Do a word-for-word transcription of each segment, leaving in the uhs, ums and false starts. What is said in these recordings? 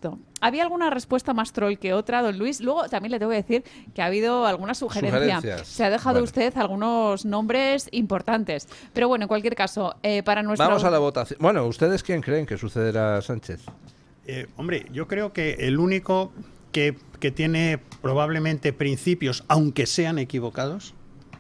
esto. Había alguna respuesta más troll que otra, don Luis. Luego también le tengo que decir que ha habido alguna sugerencia. Se ha dejado bueno. usted algunos nombres importantes. Pero bueno, en cualquier caso, eh, para nuestra... Vamos a la votación. Bueno, ¿ustedes quién creen que sucederá a Sánchez? Eh, hombre, yo creo que el único que, que tiene probablemente principios, aunque sean equivocados,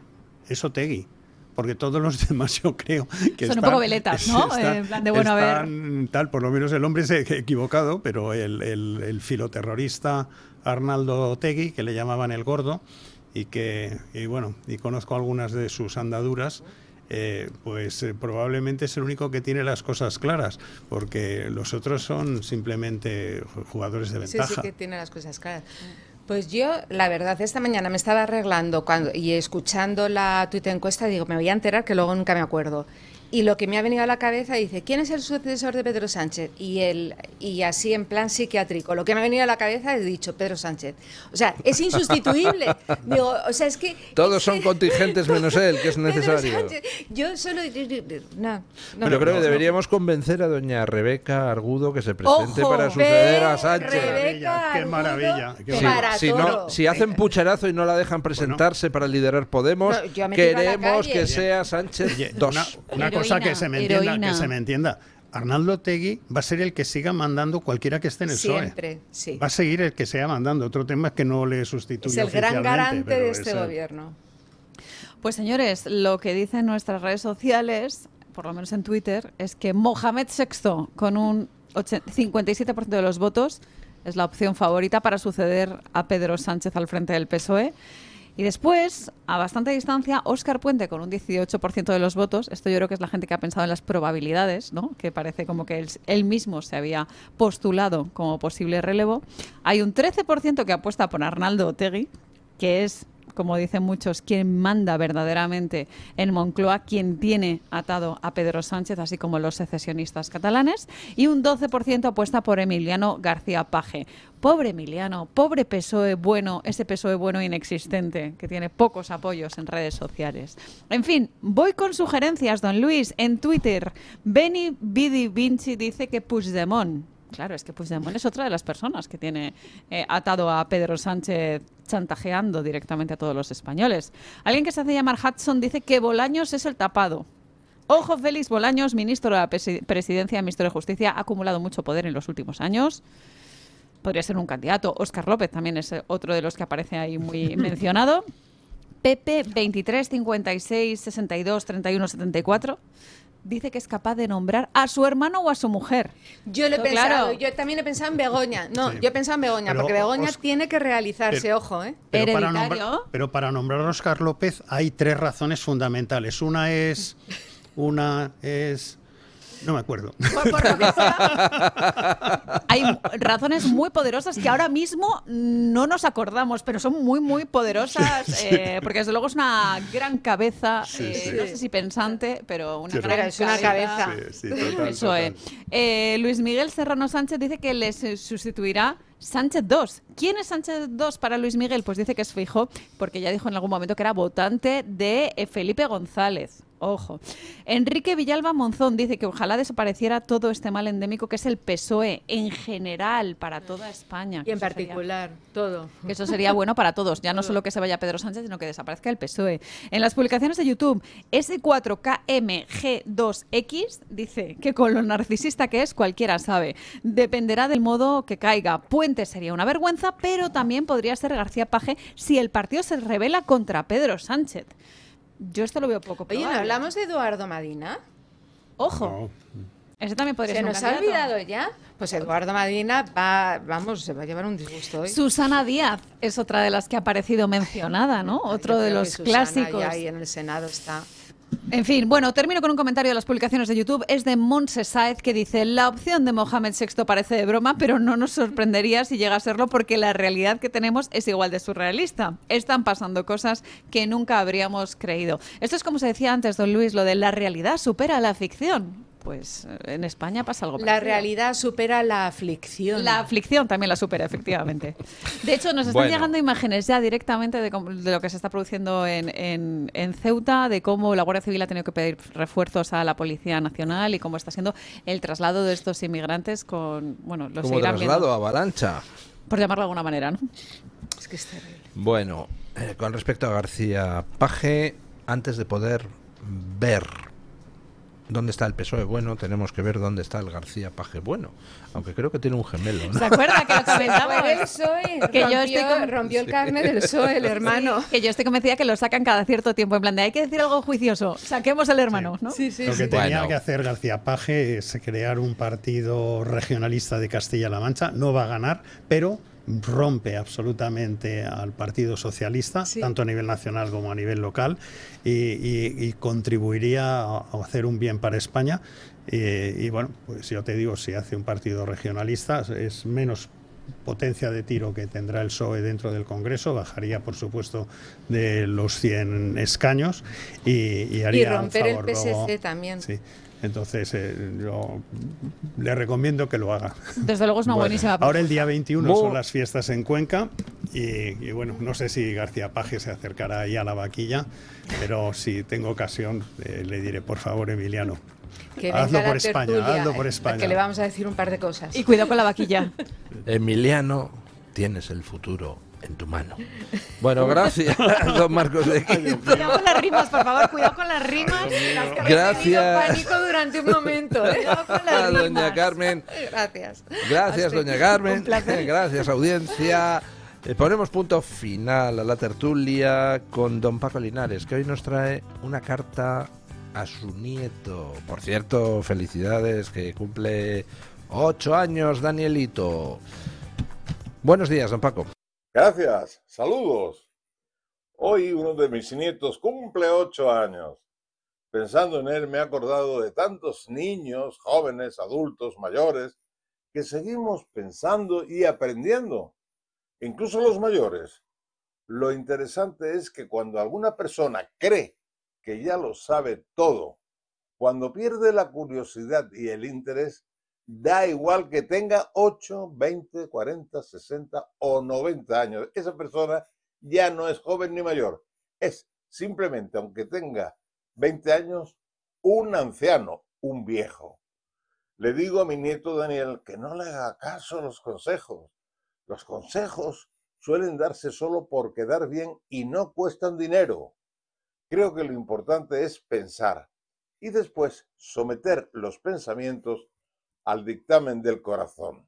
es Otegi. Porque todos los demás yo creo que son están, un poco veletas, ¿no? Están, en plan de, bueno, a ver... tal, por lo menos el hombre se ha equivocado, pero el, el, el filoterrorista Arnaldo Otegi, que le llamaban el Gordo, y que, y bueno, y conozco algunas de sus andaduras, eh, pues eh, probablemente es el único que tiene las cosas claras, porque los otros son simplemente jugadores de ventaja. Sí, sí que tiene las cosas claras. Pues yo, la verdad, esta mañana me estaba arreglando cuando, y escuchando la tuita encuesta, digo, me voy a enterar que luego nunca me acuerdo. Y lo que me ha venido a la cabeza dice, ¿quién es el sucesor de Pedro Sánchez? Y el y así en plan psiquiátrico, lo que me ha venido a la cabeza he dicho, Pedro Sánchez. O sea, es insustituible. Digo, o sea, es que... Todos es son que, contingentes menos él, que es necesario. Pedro Sánchez, yo solo... No, no, Yo creo no, que deberíamos no. convencer a doña Rebeca Argudo que se presente Ojo, para suceder a Sánchez. Rebeca qué maravilla. Qué sí, para si, no, si hacen pucherazo y no la dejan presentarse bueno, para liderar Podemos, no, queremos que sea Sánchez Oye, dos. Una, una heroína, cosa que se me entienda, heroína. que se me entienda. Arnaldo Otegi va a ser el que siga mandando cualquiera que esté en el Siempre, P S O E. Sí. Va a seguir el que sea mandando. Otro tema es que no le sustituye Es el gran garante de este el... gobierno. Pues señores, lo que dicen nuestras redes sociales, por lo menos en Twitter, es que Mohamed sexto, con un cincuenta y siete por ciento de los votos, es la opción favorita para suceder a Pedro Sánchez al frente del P S O E. Y después, a bastante distancia, Óscar Puente con un dieciocho por ciento de los votos. Esto yo creo que es la gente que ha pensado en las probabilidades, ¿no? Que parece como que él, él mismo se había postulado como posible relevo. Hay un trece por ciento que apuesta por Arnaldo Otegi, que es, como dicen muchos, quien manda verdaderamente en Moncloa, quien tiene atado a Pedro Sánchez, así como los secesionistas catalanes, y un doce por ciento apuesta por Emiliano García Paje. Pobre Emiliano, pobre P S O E bueno, ese P S O E bueno inexistente, que tiene pocos apoyos en redes sociales. En fin, voy con sugerencias, don Luis. En Twitter, Beni Vidi Vinci dice que Puigdemont. Claro, es que Puigdemont es otra de las personas que tiene eh, atado a Pedro Sánchez, chantajeando directamente a todos los españoles. Alguien que se hace llamar Hudson dice que Bolaños es el tapado. Ojo, Félix Bolaños, ministro de la Presidencia, ministro de Justicia, ha acumulado mucho poder en los últimos años. Podría ser un candidato. Óscar López también es otro de los que aparece ahí muy mencionado. Pepe veintitrés, cincuenta y seis, sesenta y dos, treinta y uno, setenta y cuatro. Dice que es capaz de nombrar a su hermano o a su mujer. Yo lo he Pero pensado, claro. yo también he pensado en Begoña. No, Sí. yo he pensado en Begoña, Pero, porque Begoña os, tiene que realizarse, pero, ojo, ¿eh? Pero para, Hereditario. nombrar, pero para nombrar a Óscar López hay tres razones fundamentales. Una es... Una es... No me acuerdo. Por, por lo que sea, hay razones muy poderosas que ahora mismo no nos acordamos, pero son muy, muy poderosas, Sí, eh, porque desde luego es una gran cabeza, Sí, eh, sí. no sé si pensante, pero una Sí, gran es una cabeza. Sí, sí, total, Eso es. total. Eh, Luis Miguel Serrano Sánchez dice que les sustituirá Sánchez dos. ¿Quién es Sánchez dos para Luis Miguel? Pues dice que es Feijóo, porque ya dijo en algún momento que era votante de eh, Felipe González. Ojo. Enrique Villalba Monzón dice que ojalá desapareciera todo este mal endémico que es el P S O E en general para toda España. Y en Eso sería- particular, todo. que eso sería bueno para todos, ya no solo que se vaya Pedro Sánchez, sino que desaparezca el P S O E. En las publicaciones de YouTube, S cuatro K M G dos X dice que con lo narcisista que es, cualquiera sabe. Dependerá del modo que caiga. Puente sería una vergüenza, pero también podría ser García Paje si el partido se rebela contra Pedro Sánchez. Yo esto lo veo poco Oye, ¿no probable. hablamos de Eduardo Madina? Ojo, No. ese también podría ¿Se ser un nos ha candidato. olvidado ya? Pues Eduardo Madina va, vamos, se va a llevar un disgusto hoy. Susana Díaz es otra de las que ha aparecido mencionada, ¿no? Otro Yo de creo los que Susana clásicos. ya ahí en el Senado está. En fin, bueno, termino con un comentario de las publicaciones de YouTube. Es de Montse Sáez, que dice: la opción de Mohamed sexto parece de broma, pero no nos sorprendería si llega a serlo, porque la realidad que tenemos es igual de surrealista. Están pasando cosas que nunca habríamos creído. Esto es como se decía antes, don Luis, lo de la realidad supera a la ficción. pues en España pasa algo La parecido. realidad supera la aflicción. La aflicción también la supera, efectivamente. De hecho, nos están Bueno. llegando imágenes ya directamente de, cómo- de lo que se está produciendo en, en, en Ceuta, de cómo la Guardia Civil ha tenido que pedir refuerzos a la Policía Nacional y cómo está siendo el traslado de estos inmigrantes con, bueno, lo Como seguirán traslado, viendo, avalancha. por llamarlo de alguna manera, ¿no? Es que es terrible. Bueno, eh, con respecto a García Paje, antes de poder ver dónde está el P S O E bueno, tenemos que ver dónde está el García Paje bueno, aunque creo que tiene un gemelo, ¿no? ¿Se acuerda que lo Fue del comentamos? P S O E, Que yo rompió, estoy con- rompió el carnet del P S O E, el hermano. Que yo estoy convencida que lo sacan cada cierto tiempo, en plan de hay que decir algo juicioso, saquemos al hermano, ¿no? Sí, sí, Lo que sí. tenía Bueno. que hacer García Paje es crear un partido regionalista de Castilla-La Mancha. No va a ganar, pero rompe absolutamente al Partido Socialista, Sí. tanto a nivel nacional como a nivel local, y, y- y contribuiría a, a hacer un bien para España. Y, y bueno, pues yo te digo, si hace un partido regionalista, es menos potencia de tiro que tendrá el P S O E dentro del Congreso, bajaría por supuesto de los cien escaños y, y haría Y romper un el favor P S C luego. también. Sí. Entonces, eh, yo le recomiendo que lo haga. Desde luego es una Bueno, buenísima Ahora el día veintiuno Mu- son las fiestas en Cuenca y, y bueno, no sé si García Paje se acercará ahí a la vaquilla, pero si tengo ocasión eh, le diré, por favor, Emiliano, Que venga hazlo la por España, tertulia, hazlo por eh, España. Que le vamos a decir un par de cosas. Y cuidado con la vaquilla. Emiliano, tienes el futuro en tu mano. Bueno, gracias, don Marcos de Quito. Cuidado con las rimas, por favor, cuidado con las rimas. Las que- Gracias. Pánico durante un momento. ¿eh? Cuidado con las A doña rimas. Carmen. Gracias. Gracias, Hasta- doña Carmen. Un placer. Gracias, audiencia. Eh, ponemos punto final a la tertulia con don Paco Linares, que hoy nos trae una carta a su nieto. Por cierto, felicidades, que cumple ocho años, Danielito. Buenos días, don Paco. Gracias, saludos. Hoy uno de mis nietos cumple ocho años. Pensando en él me he acordado de tantos niños, jóvenes, adultos, mayores, que seguimos pensando y aprendiendo. Incluso los mayores. Lo interesante es que cuando alguna persona cree que ya lo sabe todo, cuando pierde la curiosidad y el interés, da igual que tenga ocho, veinte, cuarenta, sesenta o noventa años. Esa persona ya no es joven ni mayor. Es simplemente, aunque tenga veinte años, un anciano, un viejo. Le digo a mi nieto Daniel que no le haga caso a los consejos. Los consejos suelen darse solo por quedar bien y no cuestan dinero. Creo que lo importante es pensar y después someter los pensamientos al dictamen del corazón.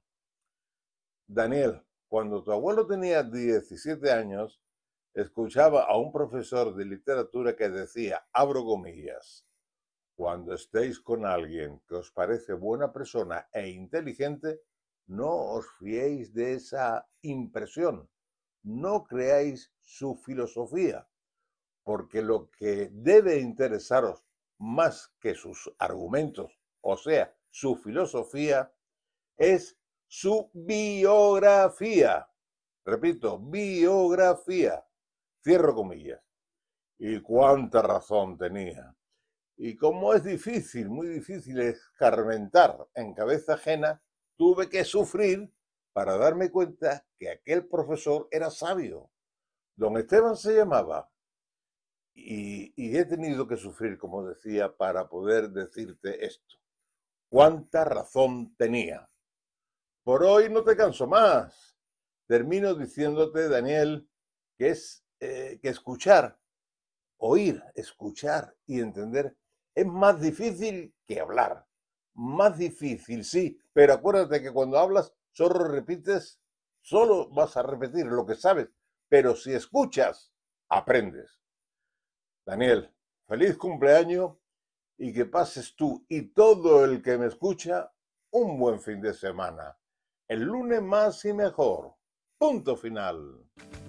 Daniel, cuando tu abuelo tenía diecisiete años, escuchaba a un profesor de literatura que decía, abro comillas, cuando estéis con alguien que os parece buena persona e inteligente, no os fiéis de esa impresión, no creáis su filosofía, porque lo que debe interesaros más que sus argumentos, o sea, su filosofía, es su biografía. Repito, biografía. Cierro comillas. Y cuánta razón tenía. Y como es difícil, muy difícil escarmentar en cabeza ajena, tuve que sufrir para darme cuenta que aquel profesor era sabio. Don Esteban se llamaba. Y, y he tenido que sufrir, como decía, para poder decirte esto. Cuánta razón tenía. Por hoy no te canso más. Termino diciéndote, Daniel, que es eh, que escuchar, oír, escuchar y entender es más difícil que hablar. Más difícil, sí, pero acuérdate que cuando hablas solo repites, solo vas a repetir lo que sabes, pero si escuchas, aprendes. Daniel, feliz cumpleaños y que pases tú y todo el que me escucha un buen fin de semana. El lunes más y mejor. Punto final.